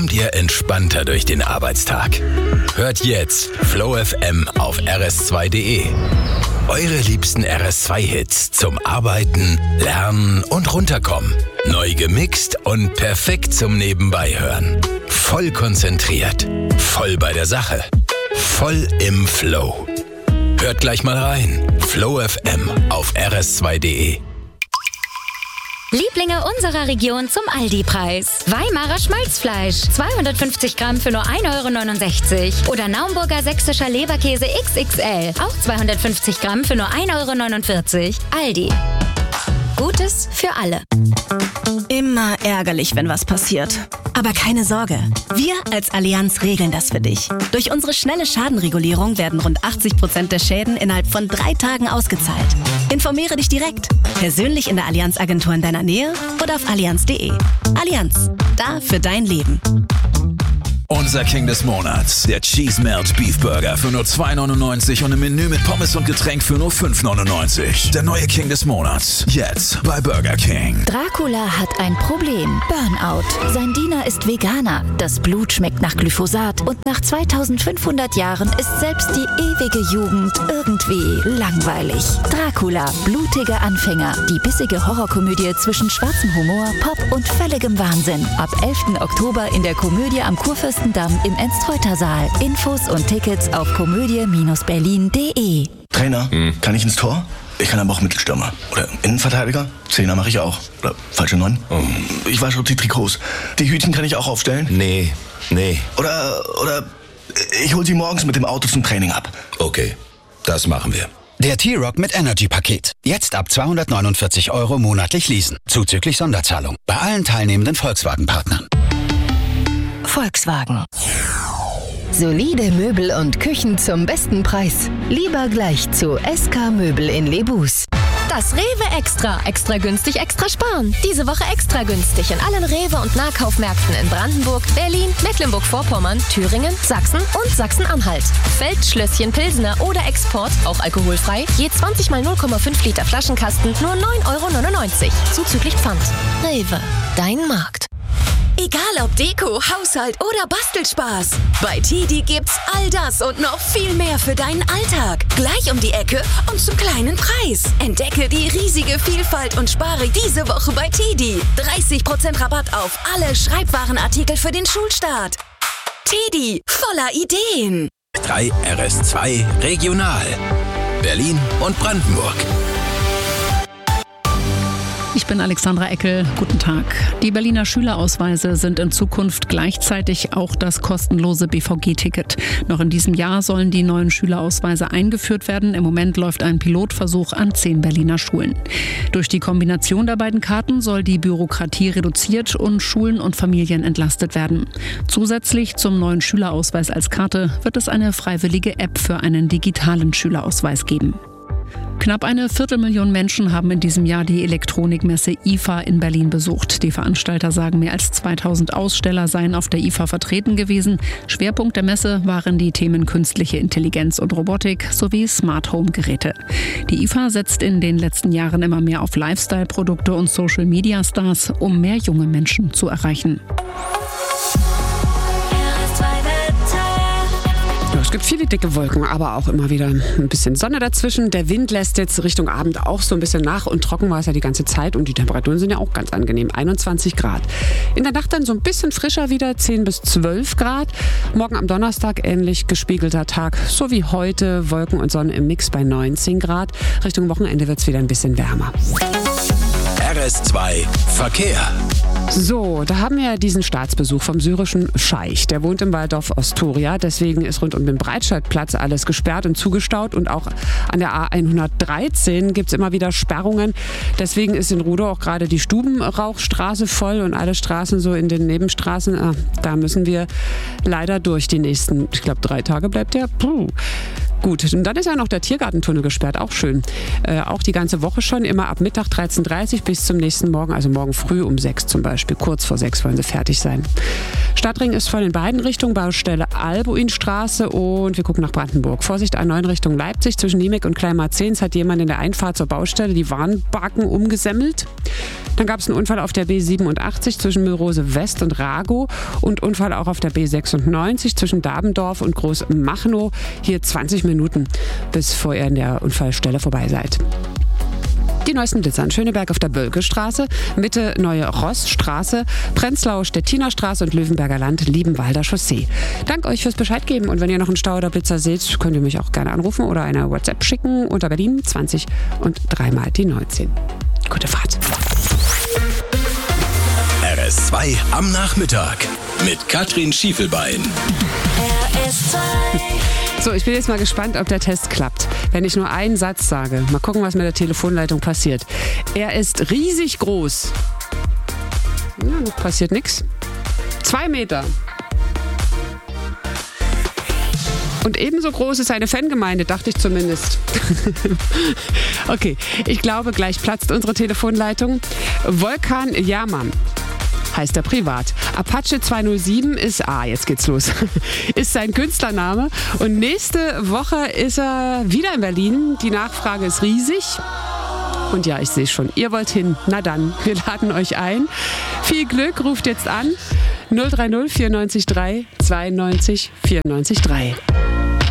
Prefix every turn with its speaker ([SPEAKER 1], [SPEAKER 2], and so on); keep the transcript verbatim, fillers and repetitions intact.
[SPEAKER 1] kommt ihr entspannter durch den Arbeitstag. Hört jetzt Flow F M auf R S zwei Punkt D E. Eure liebsten R S zwei Hits zum Arbeiten, Lernen und Runterkommen. Neu gemixt und perfekt zum Nebenbeihören. Voll konzentriert, voll bei der Sache, voll im Flow. Hört gleich mal rein. Flow F M auf R S zwei Punkt D E.
[SPEAKER 2] Lieblinge unserer Region zum Aldi-Preis. Weimarer Schmalzfleisch, zweihundertfünfzig Gramm für nur ein Euro neunundsechzig. Oder Naumburger sächsischer Leberkäse X X L, auch zweihundertfünfzig Gramm für nur ein Euro neunundvierzig. Aldi. Gutes für alle.
[SPEAKER 3] Immer ärgerlich, wenn was passiert. Aber keine Sorge, wir als Allianz regeln das für dich. Durch unsere schnelle Schadenregulierung werden rund achtzig Prozent der Schäden innerhalb von drei Tagen ausgezahlt. Informiere dich direkt, persönlich in der Allianz-Agentur in deiner Nähe oder auf allianz punkt de. Allianz, da für dein Leben.
[SPEAKER 4] Unser King des Monats, der Cheese Melt Beef Burger für nur zwei neunundneunzig und im Menü mit Pommes und Getränk für nur fünf neunundneunzig. Der neue King des Monats, jetzt bei Burger King.
[SPEAKER 5] Dracula hat ein Problem. Burnout. Sein Diener ist Veganer. Das Blut schmeckt nach Glyphosat und nach zweitausendfünfhundert Jahren ist selbst die ewige Jugend irgendwie langweilig. Dracula, blutige Anfänger. Die bissige Horrorkomödie zwischen schwarzem Humor, Pop und völligem Wahnsinn. Ab elften Oktober in der Komödie am Kurfürstendamm im Enstreuter-Saal. Infos und Tickets auf komödie Berlin punkt de.
[SPEAKER 6] Trainer, hm. kann ich ins Tor? Ich kann aber auch Mittelstürmer. Oder Innenverteidiger? Zehner mache ich auch. Oder falsche Neun? Oh. Ich wasche auch die Trikots. Die Hütchen kann ich auch aufstellen?
[SPEAKER 1] Nee, nee.
[SPEAKER 6] Oder, oder ich hol sie morgens mit dem Auto zum Training ab.
[SPEAKER 1] Okay, das machen wir.
[SPEAKER 7] Der T-Rock mit Energy-Paket. Jetzt ab zweihundertneunundvierzig Euro monatlich leasen. Zuzüglich Sonderzahlung. Bei allen teilnehmenden Volkswagen-Partnern.
[SPEAKER 8] Volkswagen. Solide Möbel und Küchen zum besten Preis. Lieber gleich zu S K Möbel in Lebus.
[SPEAKER 9] Das Rewe Extra. Extra günstig, extra sparen. Diese Woche extra günstig in allen Rewe- und Nahkaufmärkten in Brandenburg, Berlin, Mecklenburg-Vorpommern, Thüringen, Sachsen und Sachsen-Anhalt. Feldschlösschen Pilsener oder Export, auch alkoholfrei, je zwanzig mal null Komma fünf Liter Flaschenkasten, nur neun Euro neunundneunzig. Zuzüglich Pfand. Rewe, dein Markt.
[SPEAKER 10] Egal ob Deko, Haushalt oder Bastelspaß. Bei Tidi gibt's all das und noch viel mehr für deinen Alltag. Gleich um die Ecke und zum kleinen Preis. Entdecke die riesige Vielfalt und spare diese Woche bei Tidi. dreißig Prozent Rabatt auf alle Schreibwarenartikel für den Schulstart. Tidi, voller Ideen.
[SPEAKER 1] drei R S zwei Regional. Berlin und Brandenburg.
[SPEAKER 11] Ich bin Alexandra Eckel. Guten Tag. Die Berliner Schülerausweise sind in Zukunft gleichzeitig auch das kostenlose B V G-Ticket. Noch in diesem Jahr sollen die neuen Schülerausweise eingeführt werden. Im Moment läuft ein Pilotversuch an zehn Berliner Schulen. Durch die Kombination der beiden Karten soll die Bürokratie reduziert und Schulen und Familien entlastet werden. Zusätzlich zum neuen Schülerausweis als Karte wird es eine freiwillige App für einen digitalen Schülerausweis geben. Knapp eine Viertelmillion Menschen haben in diesem Jahr die Elektronikmesse I F A in Berlin besucht. Die Veranstalter sagen, mehr als zweitausend Aussteller seien auf der I F A vertreten gewesen. Schwerpunkt der Messe waren die Themen künstliche Intelligenz und Robotik sowie Smart Home Geräte. Die I F A setzt in den letzten Jahren immer mehr auf Lifestyle-Produkte und Social-Media-Stars, um mehr junge Menschen zu erreichen.
[SPEAKER 12] Es gibt viele dicke Wolken, aber auch immer wieder ein bisschen Sonne dazwischen. Der Wind lässt jetzt Richtung Abend auch so ein bisschen nach und trocken war es ja die ganze Zeit und die Temperaturen sind ja auch ganz angenehm, einundzwanzig Grad. In der Nacht dann so ein bisschen frischer wieder, zehn bis zwölf Grad. Morgen am Donnerstag ähnlich gespiegelter Tag, so wie heute, Wolken und Sonne im Mix bei neunzehn Grad. Richtung Wochenende wird es wieder ein bisschen wärmer.
[SPEAKER 1] R S zwei Verkehr.
[SPEAKER 12] So, da haben wir diesen Staatsbesuch vom syrischen Scheich. Der wohnt im Waldorf Astoria, deswegen ist rund um den Breitscheidplatz alles gesperrt und zugestaut und auch an der A hundertdreizehn gibt es immer wieder Sperrungen. Deswegen ist in Rudow auch gerade die Stubenrauchstraße voll und alle Straßen so in den Nebenstraßen, ah, da müssen wir leider durch die nächsten, ich glaube drei Tage bleibt der. Puh. Gut, und dann ist ja noch der Tiergartentunnel gesperrt, auch schön. Äh, auch die ganze Woche schon, immer ab Mittag dreizehn Uhr dreißig bis zum nächsten Morgen, also morgen früh um sechs zum Beispiel. Kurz vor sechs wollen sie fertig sein. Stadtring ist voll in beiden Richtungen, Baustelle Albuinstraße und wir gucken nach Brandenburg. Vorsicht, A neun Richtung Leipzig, zwischen Niemek und Kleinmarzens hat jemand in der Einfahrt zur Baustelle die Warnbaken umgesemmelt. Dann gab es einen Unfall auf der B siebenundachtzig zwischen Mülrose West und Ragow und Unfall auch auf der B sechsundneunzig zwischen Dabendorf und Großmachnow. Hier zwanzig Minuten, bis vor ihr an der Unfallstelle vorbei seid. Die neuesten Blitzer in Schöneberg auf der Bölkestraße, Mitte Neue Rossstraße, Prenzlau Stettiner Straße und Löwenberger Land, Liebenwalder Chaussee. Dank euch fürs Bescheid geben und wenn ihr noch einen Stau oder Blitzer seht, könnt ihr mich auch gerne anrufen oder eine WhatsApp schicken unter Berlin zwanzig und dreimal die neunzehn. Gute Fahrt.
[SPEAKER 1] R S zwei am Nachmittag mit Katrin Schiefelbein.
[SPEAKER 10] R S zwei.
[SPEAKER 12] So, ich bin jetzt mal gespannt, ob der Test klappt. Wenn ich nur einen Satz sage, mal gucken, was mit der Telefonleitung passiert. Er ist riesig groß. Ja, noch passiert nichts. Zwei Meter. Und ebenso groß ist eine Fangemeinde, dachte ich zumindest. Okay, ich glaube, gleich platzt unsere Telefonleitung. Volkan Yaman heißt er privat. Apache zweihundertsieben ist, ah, jetzt geht's los, ist sein Künstlername. Und nächste Woche ist er wieder in Berlin. Die Nachfrage ist riesig. Und ja, ich sehe schon, ihr wollt hin. Na dann, wir laden euch ein. Viel Glück, ruft jetzt an. null drei null vier neun drei zweiundneunzig vierundneunzig drei.